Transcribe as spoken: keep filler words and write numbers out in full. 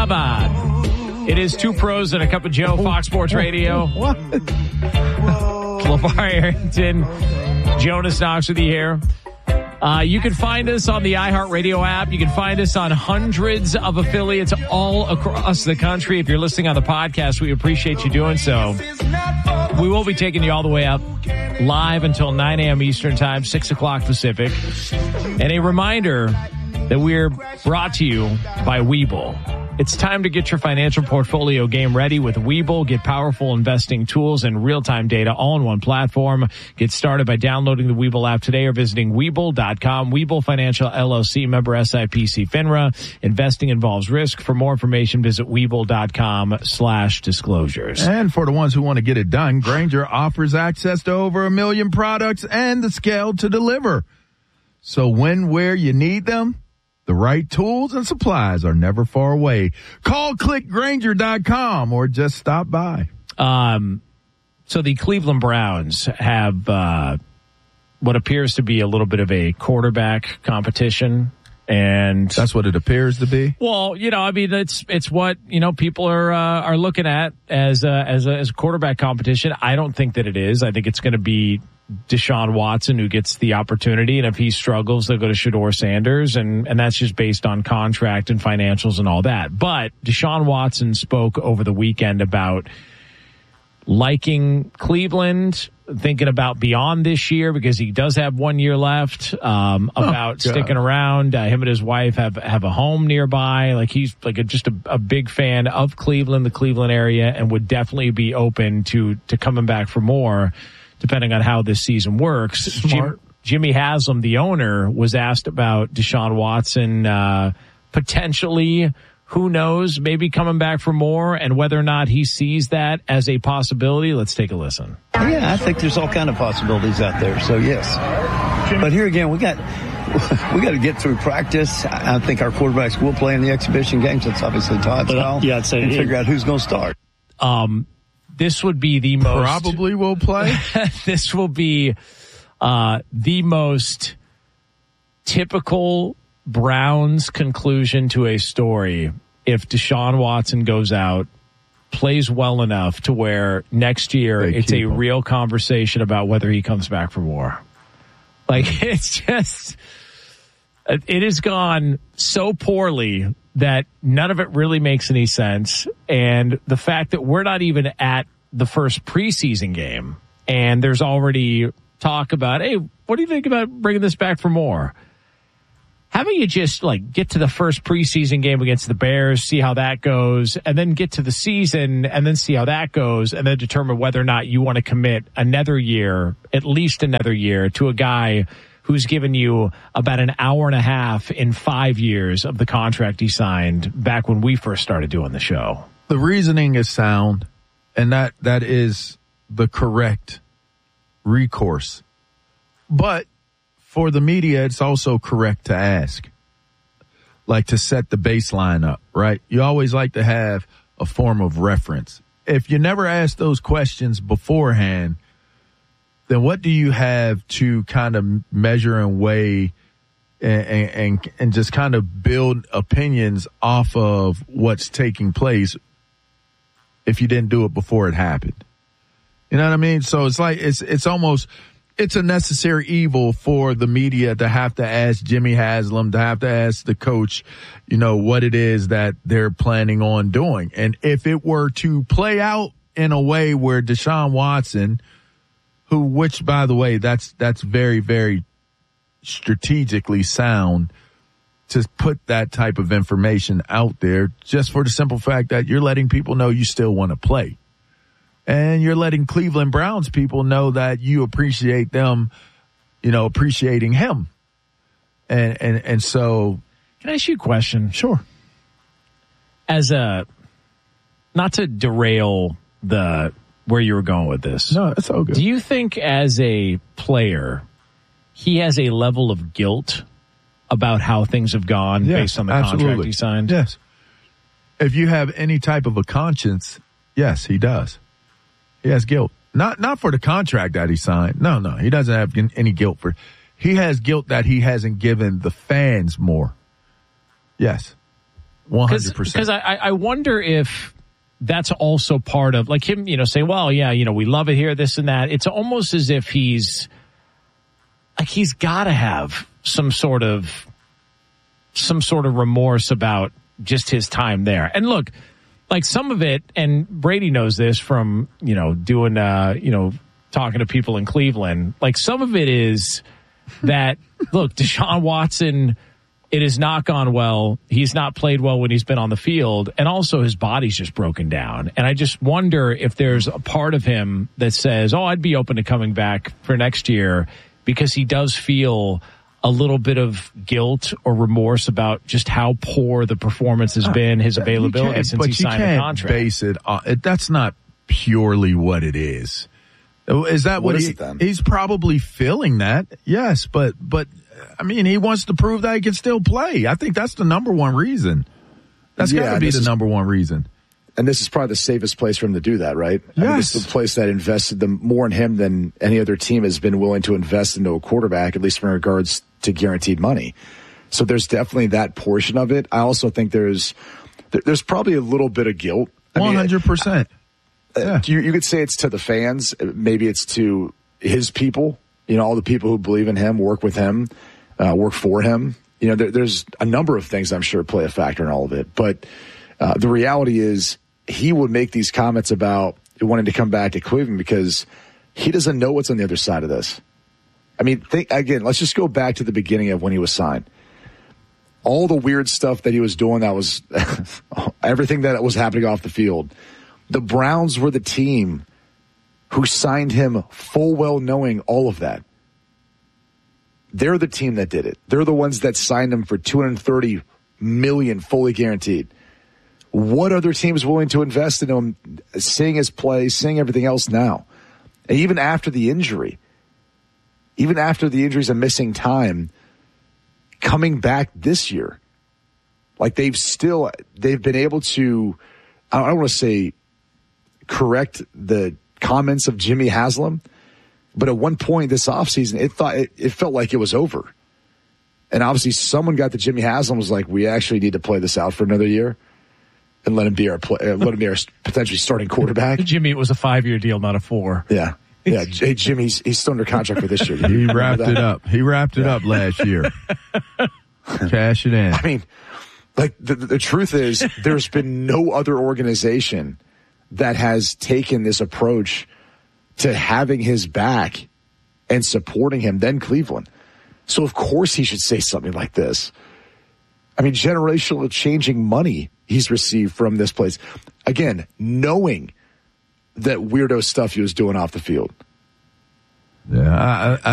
Shabbat. It is Two Pros and a Cup of Joe, Fox Sports Radio. What? LeVar Arrington, Jonas Knox with you here. Uh, you can find us on the iHeartRadio app. You can find us on hundreds of affiliates all across the country. If you're listening on the podcast, we appreciate you doing so. We will be taking you all the way up live until nine a.m. Eastern Time, six o'clock Pacific. And a reminder that we're brought to you by Webull. It's time to get your financial portfolio game ready with Webull. Get powerful investing tools and real-time data all in one platform. Get started by downloading the Webull app today or visiting Webull dot com. Webull Financial L L C, member S I P C FINRA. Investing involves risk. For more information, visit Webull dot com slash disclosures. And for the ones who want to get it done, Grainger offers access to over a million products and the scale to deliver. So when, where you need them, the right tools and supplies are never far away. Call click Grainger dot com or just stop by. Um, so the Cleveland Browns have uh, what appears to be a little bit of a quarterback competition. And that's what it appears to be. Well, you know, I mean, it's it's what, you know, people are uh, are looking at as a, as a, as a quarterback competition. I don't think that it is. I think it's going to be Deshaun Watson who gets the opportunity, and if he struggles, they'll go to Shedeur Sanders, and, and that's just based on contract and financials and all that. But Deshaun Watson spoke over the weekend about liking Cleveland, thinking about beyond this year because he does have one year left, um, about oh, sticking around. Uh, him and his wife have, have a home nearby. Like he's like a, just a, a big fan of Cleveland, the Cleveland area, and would definitely be open to, to coming back for more, depending on how this season works. Jim, Jimmy Haslam, the owner, was asked about Deshaun Watson, uh, potentially, who knows, maybe coming back for more, and whether or not he sees that as a possibility. Let's take a listen. Yeah, I think there's all kind of possibilities out there. So yes, but here again, we got we got to get through practice. I think our quarterbacks will play in the exhibition games. That's obviously Todd's style. Yeah, I'd say and figure out who's going to start. Um, this would be the most probably will play. This will be uh, the most typical Browns conclusion to a story if Deshaun Watson goes out, plays well enough to where next year they it's a him. real conversation about whether he comes back for more. Like, it's just, it has gone so poorly that none of it really makes any sense. And the fact that we're not even at the first preseason game and there's already talk about, hey, what do you think about bringing this back for more? How about you just like get to the first preseason game against the Bears, see how that goes, and then get to the season and then see how that goes, and then determine whether or not you want to commit another year, at least another year, to a guy who's given you about an hour and a half in five years of the contract he signed back when we first started doing the show. The reasoning is sound, and that that is the correct recourse. But for the media, it's also correct to ask, like to set the baseline up, right? You always like to have a form of reference. If you never ask those questions beforehand, then what do you have to kind of measure and weigh and, and, and just kind of build opinions off of what's taking place if you didn't do it before it happened? You know what I mean? So it's like, it's, it's almost, it's a necessary evil for the media to have to ask Jimmy Haslam, to have to ask the coach, you know, what it is that they're planning on doing. And if it were to play out in a way where Deshaun Watson, who, which by the way, that's, that's very, very strategically sound to put that type of information out there, just for the simple fact that you're letting people know you still want to play. And you're letting Cleveland Browns people know that you appreciate them, you know, appreciating him. And, and, and so. Can I ask you a question? Sure. As a, not to derail the, where you were going with this. No, it's all good. Do you think as a player, he has a level of guilt about how things have gone yes, based on the absolutely. contract he signed? Yes. If you have any type of a conscience, yes, he does. He has guilt. Not not for the contract that he signed. No, no. He doesn't have any guilt for. He has guilt that he hasn't given the fans more. Yes. one hundred percent. Because I, I wonder if that's also part of, like him, you know, saying, well, yeah, you know, we love it here, this and that. It's almost as if he's, like he's got to have some sort of, some sort of remorse about just his time there. And look, like some of it, and Brady knows this from, you know, doing, uh, you know, talking to people in Cleveland, like some of it is that, look, Deshaun Watson, it has not gone well. He's not played well when he's been on the field. And also his body's just broken down. And I just wonder if there's a part of him that says, oh, I'd be open to coming back for next year, because he does feel a little bit of guilt or remorse about just how poor the performance has been, his availability since he signed the contract. Base it, uh, it. That's not purely what it is. Is that what, what is he, it then? He's probably feeling that. Yes, but, but, I mean, he wants to prove that he can still play. I think that's the number one reason. That's yeah, got to be the is, number one reason. And this is probably the safest place for him to do that, right? Yes. I mean, this is the place that invested them more in him than any other team has been willing to invest into a quarterback, at least in regards to guaranteed money. So there's definitely that portion of it. I also think there's there's probably a little bit of guilt. I one hundred percent. Mean, yeah. you, you could say it's to the fans. Maybe it's to his people, you know, all the people who believe in him, work with him, uh, work for him. You know, there, there's a number of things I'm sure play a factor in all of it. But uh, the reality is he would make these comments about wanting to come back to Cleveland because he doesn't know what's on the other side of this. I mean, think, again, let's just go back to the beginning of when he was signed. All the weird stuff that he was doing, that was everything that was happening off the field. The Browns were the team who signed him full well knowing all of that. They're the team that did it. They're the ones that signed him for two hundred thirty million dollars fully guaranteed. What other team is willing to invest in him, seeing his play, seeing everything else now? And even after the injury, even after the injuries and missing time, coming back this year, like they've still, they've been able to, I don't want to say correct the comments of Jimmy Haslam, but at one point this offseason, it thought it, it felt like it was over. And obviously someone got to Jimmy Haslam was like, we actually need to play this out for another year and let him be our play, uh, let him be our potentially starting quarterback. Jimmy, it was a five-year deal, not a four. Yeah. Yeah, hey, Jimmy, he's, he's still under contract for this year. He wrapped it up. He wrapped it yeah. up last year. Cash it in. I mean, like, the, the truth is, there's been no other organization that has taken this approach to having his back and supporting him than Cleveland. So, of course, he should say something like this. I mean, generational changing money he's received from this place. Again, knowing that weirdo stuff he was doing off the field. Yeah, I, I